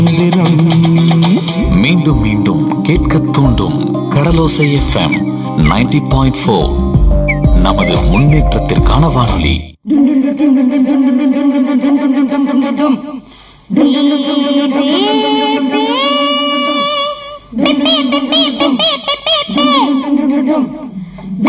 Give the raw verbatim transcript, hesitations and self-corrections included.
மீண்டும் மீண்டும் கேட்க தூண்டும் கடலோசை எஃப்எம் நைன்டி பாயிண்ட் ஃபோர். நமது முன்னேற்றத்திற்கான வானொலி.